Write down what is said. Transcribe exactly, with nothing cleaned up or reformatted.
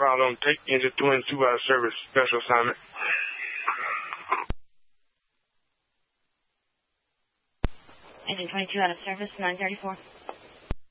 problem. Take Engine twenty-two out of service. Special assignment. Engine twenty-two out of service, nine thirty-four.